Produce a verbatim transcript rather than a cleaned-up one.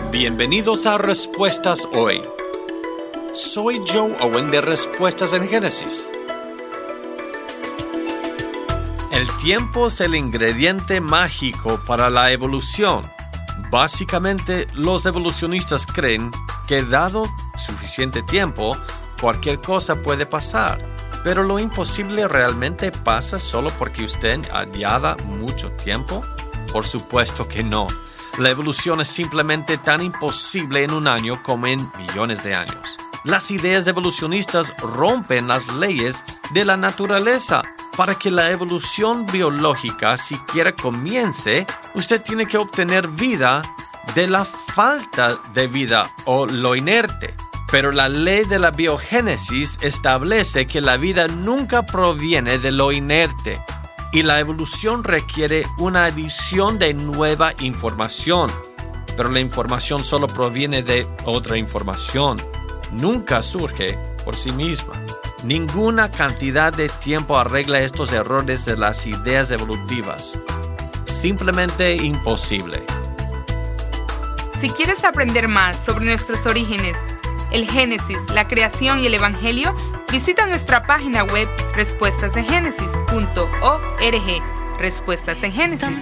Bienvenidos a Respuestas Hoy. Soy Joe Owen de Respuestas en Génesis. El tiempo es el ingrediente mágico para la evolución. Básicamente, los evolucionistas creen que dado suficiente tiempo, cualquier cosa puede pasar. Pero lo imposible realmente pasa solo porque usted añada mucho tiempo. Por supuesto que no. La evolución es simplemente tan imposible en un año como en millones de años. Las ideas evolucionistas rompen las leyes de la naturaleza. Para que la evolución biológica siquiera comience, usted tiene que obtener vida de la falta de vida o lo inerte. Pero la ley de la biogénesis establece que la vida nunca proviene de lo inerte. Y la evolución requiere una adición de nueva información. Pero la información solo proviene de otra información. Nunca surge por sí misma. Ninguna cantidad de tiempo arregla estos errores de las ideas evolutivas. Simplemente imposible. Si quieres aprender más sobre nuestros orígenes, el Génesis, la creación y el Evangelio, visita nuestra página web respuestas de génesis punto org. Respuestas en Génesis.